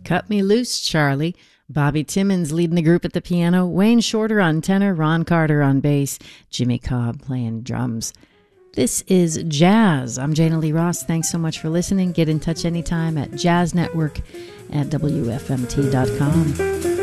Cut Me Loose, Charlie. Bobby Timmons leading the group at the piano, Wayne Shorter on tenor, Ron Carter on bass, Jimmy Cobb playing drums. This is Jazz. I'm Jana Lee Ross. Thanks so much for listening. Get in touch anytime at jazznetwork@wfmt.com.